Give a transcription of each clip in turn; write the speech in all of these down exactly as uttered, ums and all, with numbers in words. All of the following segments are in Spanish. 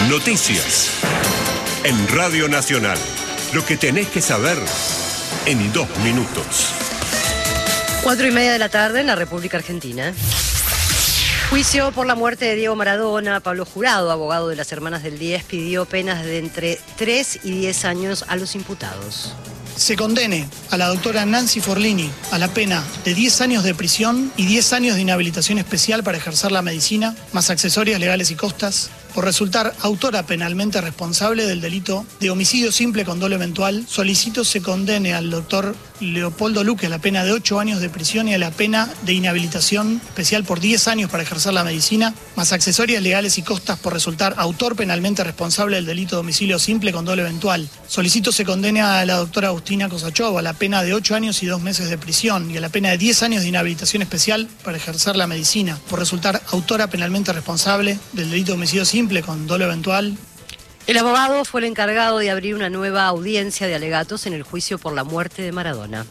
Noticias. En Radio Nacional. Lo que tenés que saber en dos minutos. Cuatro y media de la tarde en la República Argentina. Juicio por la muerte de Diego Maradona. Pablo Jurado, abogado de las Hermanas del diez, pidió penas de entre tres y diez años a los imputados. Se condene a la doctora Nancy Forlini a la pena de diez años de prisión y diez años de inhabilitación especial para ejercer la medicina, más accesorias legales y costas, por resultar autora penalmente responsable del delito de homicidio simple con dolo eventual. Solicito se condene al doctor Leopoldo Luque a la pena de ocho años de prisión y a la pena de inhabilitación especial por diez años para ejercer la medicina, más accesorias legales y costas por resultar autor penalmente responsable del delito de homicidio simple con dolo eventual. Solicito se condene a la doctora Agustina Kosachov a la pena de ocho años y dos meses de prisión y a la pena de diez años de inhabilitación especial para ejercer la medicina por resultar autora penalmente responsable del delito de homicidio simple con dolo eventual. El abogado fue el encargado de abrir una nueva audiencia de alegatos en el juicio por la muerte de Maradona.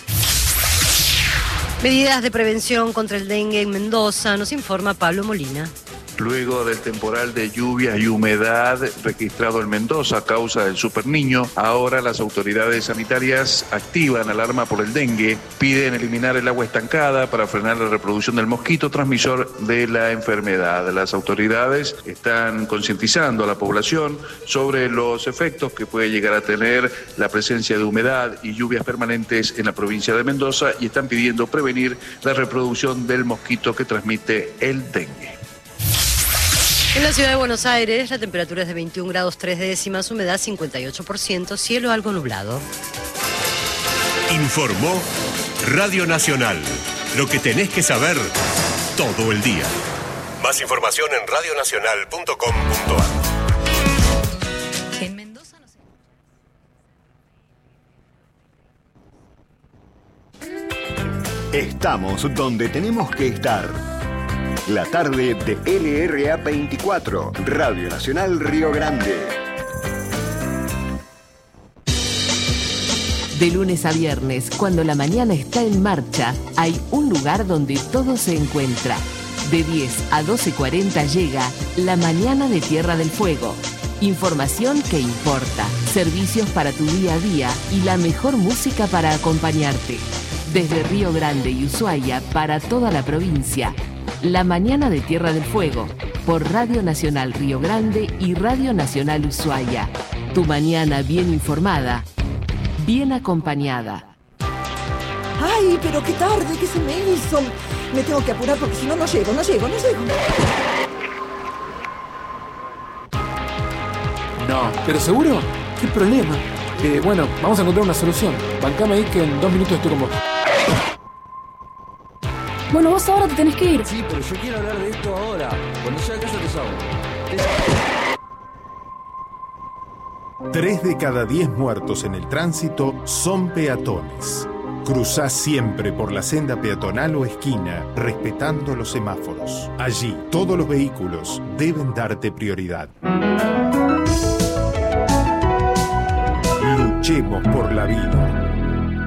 Medidas de prevención contra el dengue en Mendoza, nos informa Pablo Molina. Luego del temporal de lluvias y humedad registrado en Mendoza a causa del superniño, ahora las autoridades sanitarias activan alarma por el dengue, piden eliminar el agua estancada para frenar la reproducción del mosquito transmisor de la enfermedad. Las autoridades están concientizando a la población sobre los efectos que puede llegar a tener la presencia de humedad y lluvias permanentes en la provincia de Mendoza y están pidiendo prevenir la reproducción del mosquito que transmite el dengue. En la ciudad de Buenos Aires, la temperatura es de veintiún grados tres décimas, humedad cincuenta y ocho por ciento, cielo algo nublado. Informó Radio Nacional. Lo que tenés que saber todo el día. Más información en radio nacional punto com punto a r. En Mendoza no sé. Estamos donde tenemos que estar. La tarde de L R A veinticuatro, Radio Nacional Río Grande. De lunes a viernes, cuando la mañana está en marcha, hay un lugar donde todo se encuentra. De diez a doce cuarenta llega La Mañana de Tierra del Fuego. Información que importa, servicios para tu día a día y la mejor música para acompañarte. Desde Río Grande y Ushuaia para toda la provincia. La Mañana de Tierra del Fuego, por Radio Nacional Río Grande y Radio Nacional Ushuaia. Tu mañana bien informada, bien acompañada. ¡Ay, pero qué tarde! ¿Qué se me hizo? Me tengo que apurar porque si no, no llego, no llego, no llego. No, ¿pero seguro? ¿Qué problema? Eh, bueno, vamos a encontrar una solución. Bancame ahí que en dos minutos estoy con vos. Bueno, vos ahora te tenés que ir. Sí, pero yo quiero hablar de esto ahora. Cuando llegue a casa te llamo. Tres de cada diez muertos en el tránsito son peatones. Cruzá siempre por la senda peatonal o esquina, respetando los semáforos. Allí, todos los vehículos deben darte prioridad. Luchemos por la vida.